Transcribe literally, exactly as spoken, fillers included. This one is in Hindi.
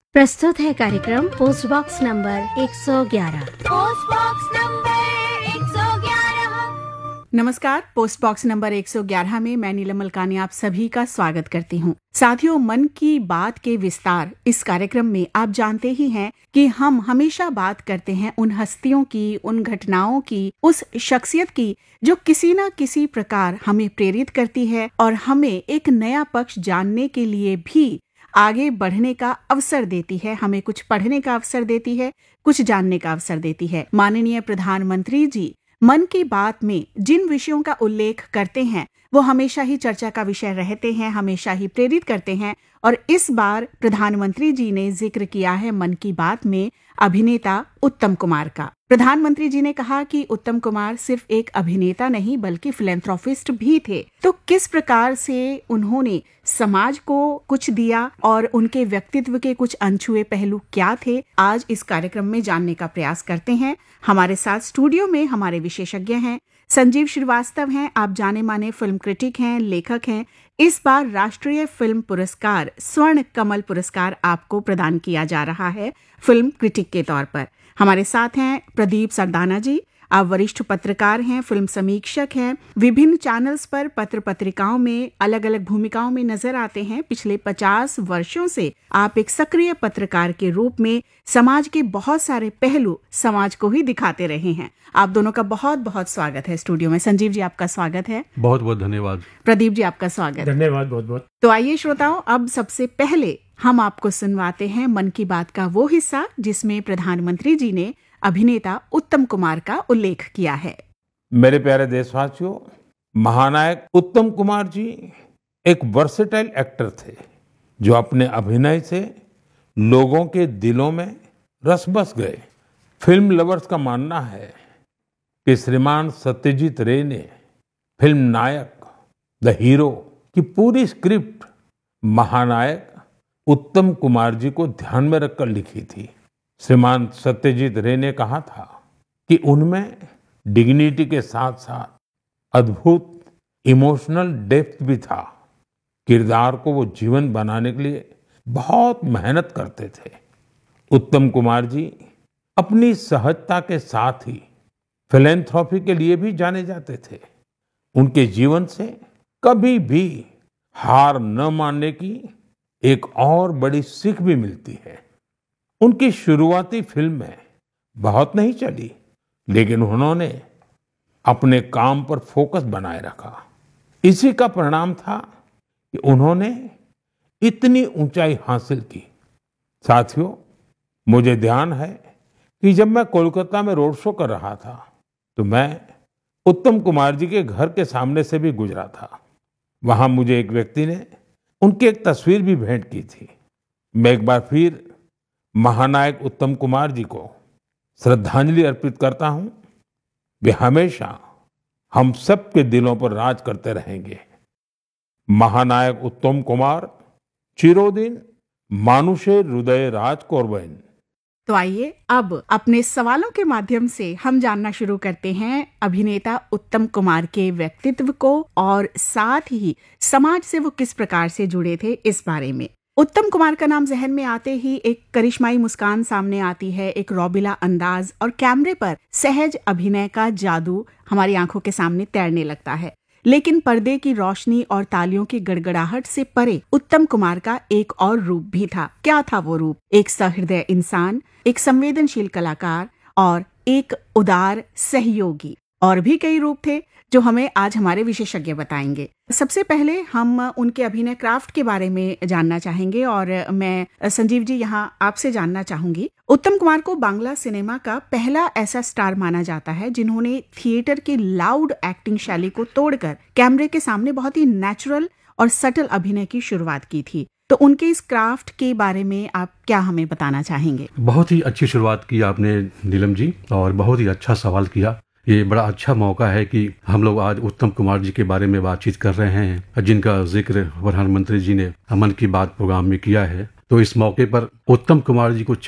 प्रस्तुत है कार्यक्रम पोस्ट बॉक्स नंबर एक सौ ग्यारह। पोस्ट बॉक्स नंबर एक सौ ग्यारह। नमस्कार, पोस्ट बॉक्स नंबर एक सौ ग्यारह में मैं नीलम मलकानी आप सभी का स्वागत करती हूँ। साथियों, मन की बात के विस्तार इस कार्यक्रम में आप जानते ही हैं कि हम हमेशा बात करते हैं उन हस्तियों की, उन घटनाओं की, उस शख्सियत की जो किसी न किसी प्रकार हमें प्रेरित करती है और हमें एक नया पक्ष जानने के लिए भी आगे बढ़ने का अवसर देती है, हमें कुछ पढ़ने का अवसर देती है, कुछ जानने का अवसर देती है। माननीय प्रधानमंत्री जी मन की बात में जिन विषयों का उल्लेख करते हैं वो हमेशा ही चर्चा का विषय रहते हैं, हमेशा ही प्रेरित करते हैं। और इस बार प्रधानमंत्री जी ने जिक्र किया है मन की बात में अभिनेता उत्तम कुमार का। प्रधानमंत्री जी ने कहा कि उत्तम कुमार सिर्फ एक अभिनेता नहीं बल्कि फिलैंथ्रोपिस्ट भी थे। तो किस प्रकार से उन्होंने समाज को कुछ दिया और उनके व्यक्तित्व के कुछ अनछुए पहलू क्या थे, आज इस कार्यक्रम में जानने का प्रयास करते हैं। हमारे साथ स्टूडियो में हमारे विशेषज्ञ हैं। संजीव श्रीवास्तव हैं, आप जाने माने फिल्म क्रिटिक हैं, लेखक हैं। इस बार राष्ट्रीय फिल्म पुरस्कार स्वर्ण कमल पुरस्कार आपको प्रदान किया जा रहा है फिल्म क्रिटिक के तौर पर। हमारे साथ हैं प्रदीप सरदाना जी, आप वरिष्ठ पत्रकार हैं, फिल्म समीक्षक हैं, विभिन्न चैनल्स पर पत्र पत्रिकाओं में अलग अलग भूमिकाओं में नजर आते हैं। पिछले पचास वर्षों से आप एक सक्रिय पत्रकार के रूप में समाज के बहुत सारे पहलू समाज को ही दिखाते रहे हैं। आप दोनों का बहुत बहुत स्वागत है स्टूडियो में। संजीव जी, आपका स्वागत है। बहुत बहुत धन्यवाद। प्रदीप जी, आपका स्वागत। धन्यवाद बहुत बहुत। तो आइए श्रोताओं, अब सबसे पहले हम आपको सुनवाते हैं मन की बात का वो हिस्सा जिसमें प्रधानमंत्री जी ने अभिनेता उत्तम कुमार का उल्लेख किया है। मेरे प्यारे देशवासियों, महानायक उत्तम कुमार जी एक वर्सेटाइल एक्टर थे जो अपने अभिनय से लोगों के दिलों में रस बस गए। फिल्म लवर्स का मानना है कि श्रीमान सत्यजीत रे ने फिल्म नायक द हीरो की पूरी स्क्रिप्ट महानायक उत्तम कुमार जी को ध्यान में रखकर लिखी थी। श्रीमान सत्यजीत रे ने कहा था कि उनमें डिग्निटी के साथ साथ अद्भुत इमोशनल डेप्थ भी था। किरदार को वो जीवन बनाने के लिए बहुत मेहनत करते थे। उत्तम कुमार जी अपनी सहजता के साथ ही फिलैंथ्रोपी के लिए भी जाने जाते थे। उनके जीवन से कभी भी हार न मानने की एक और बड़ी सीख भी मिलती है। उनकी शुरुआती फिल्में बहुत नहीं चली, लेकिन उन्होंने अपने काम पर फोकस बनाए रखा। इसी का परिणाम था कि उन्होंने इतनी ऊंचाई हासिल की। साथियों, मुझे ध्यान है कि जब मैं कोलकाता में रोड शो कर रहा था तो मैं उत्तम कुमार जी के घर के सामने से भी गुजरा था। वहां मुझे एक व्यक्ति ने उनकी एक तस्वीर भी भेंट की थी। मैं एक बार फिर महानायक उत्तम कुमार जी को श्रद्धांजलि अर्पित करता हूं। वे हमेशा हम सब के दिलों पर राज करते रहेंगे। महानायक उत्तम कुमार चिरोदिन मानुषे हृदय राज कोरबैन। तो आइए अब अपने सवालों के माध्यम से हम जानना शुरू करते हैं अभिनेता उत्तम कुमार के व्यक्तित्व को और साथ ही समाज से वो किस प्रकार से जुड़े थे इस बारे में। उत्तम कुमार का नाम जहन में आते ही एक करिश्माई मुस्कान सामने आती है, एक रौबिला अंदाज और कैमरे पर सहज अभिनय का जादू हमारी आंखों के सामने तैरने लगता है। लेकिन पर्दे की रोशनी और तालियों की गड़गड़ाहट से परे उत्तम कुमार का एक और रूप भी था। क्या था वो रूप? एक सहृदय इंसान, एक संवेदनशील कलाकार और एक उदार सहयोगी। और भी कई रूप थे जो हमें आज हमारे विशेषज्ञ बताएंगे। सबसे पहले हम उनके अभिनय क्राफ्ट के बारे में जानना चाहेंगे और मैं संजीव जी यहाँ आपसे जानना चाहूंगी। उत्तम कुमार को बांग्ला सिनेमा का पहला ऐसा स्टार माना जाता है जिन्होंने थिएटर की लाउड एक्टिंग शैली को तोड़कर कैमरे के सामने बहुत ही नेचुरल और सटल अभिनय की शुरुआत की थी। तो उनके इस क्राफ्ट के बारे में आप क्या हमें बताना चाहेंगे? बहुत ही अच्छी शुरुआत की आपने नीलम जी, और बहुत ही अच्छा सवाल किया। ये बड़ा अच्छा मौका है कि हम लोग आज उत्तम कुमार जी के बारे में बातचीत कर रहे हैं जिनका जिक्र प्रधानमंत्री जी ने मन की बात प्रोग्राम में किया है। तो इस मौके पर उत्तम कुमार जी को